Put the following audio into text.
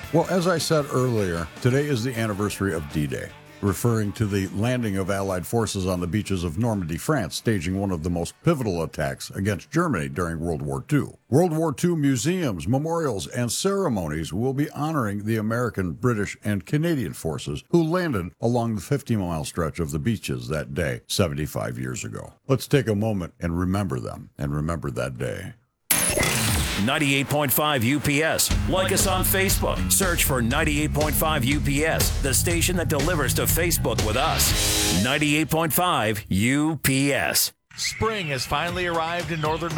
Well, as I said earlier, today is the anniversary of D-Day, referring to the landing of Allied forces on the beaches of Normandy, France, staging one of the most pivotal attacks against Germany during World War II. World War II museums, memorials, and ceremonies will be honoring the American, British, and Canadian forces who landed along the 50-mile stretch of the beaches that day 75 years ago. Let's take a moment and remember them and remember that day. 98.5 UPS. Like us on Facebook. Search for 98.5 UPS, the station that delivers to Facebook with us. 98.5 UPS. Spring has finally arrived in northern